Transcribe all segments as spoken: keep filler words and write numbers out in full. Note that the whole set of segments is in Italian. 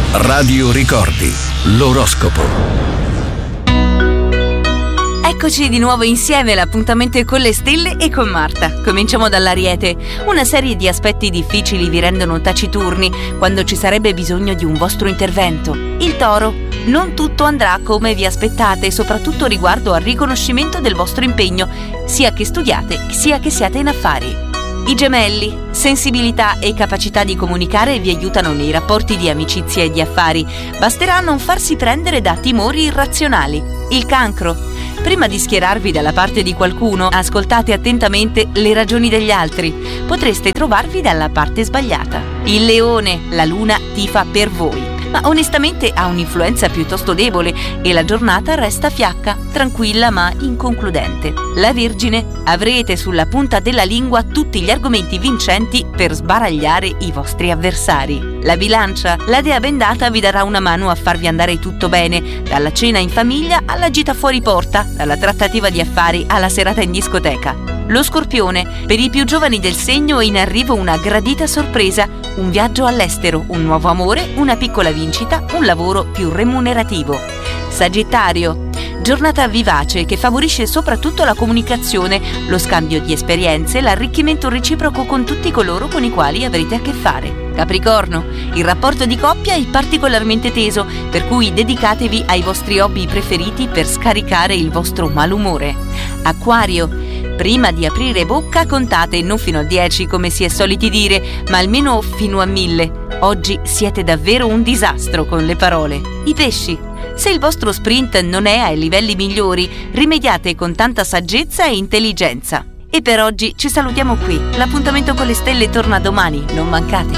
Radio Ricordi, l'oroscopo. Eccoci di nuovo insieme, l'appuntamento è con le stelle e con Marta. Cominciamo dall'Ariete. Una serie di aspetti difficili vi rendono taciturni quando ci sarebbe bisogno di un vostro intervento. Il Toro. Non tutto andrà come vi aspettate, soprattutto riguardo al riconoscimento del vostro impegno, sia che studiate sia che siate in affari. I Gemelli. Sensibilità e capacità di comunicare vi aiutano nei rapporti di amicizia e di affari. Basterà non farsi prendere da timori irrazionali. Il Cancro. Prima di schierarvi dalla parte di qualcuno, ascoltate attentamente le ragioni degli altri. Potreste trovarvi dalla parte sbagliata. Il Leone. La luna tifa per voi, ma onestamente ha un'influenza piuttosto debole e la giornata resta fiacca, tranquilla ma inconcludente. La Vergine. Avrete sulla punta della lingua tutti gli argomenti vincenti per sbaragliare i vostri avversari. La Bilancia. La dea bendata vi darà una mano a farvi andare tutto bene, dalla cena in famiglia alla gita fuori porta, dalla trattativa di affari alla serata in discoteca. Lo Scorpione. Per i più giovani del segno è in arrivo una gradita sorpresa, un viaggio all'estero, un nuovo amore, una piccola vincita, un lavoro più remunerativo. Sagittario. Giornata vivace che favorisce soprattutto la comunicazione, lo scambio di esperienze, l'arricchimento reciproco con tutti coloro con i quali avrete a che fare. Capricorno. Il rapporto di coppia è particolarmente teso, per cui dedicatevi ai vostri hobby preferiti per scaricare il vostro malumore. Acquario. Prima di aprire bocca contate non fino a dieci come si è soliti dire, ma almeno fino a mille. Oggi siete davvero un disastro con le parole. I Pesci. Se il vostro sprint non è ai livelli migliori, rimediate con tanta saggezza e intelligenza. E per oggi ci salutiamo qui. L'appuntamento con le stelle torna domani, non mancate.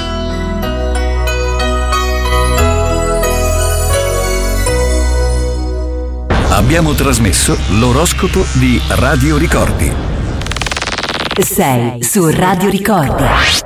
Abbiamo trasmesso l'oroscopo di Radio Ricordi. Sei su Radio Ricordi.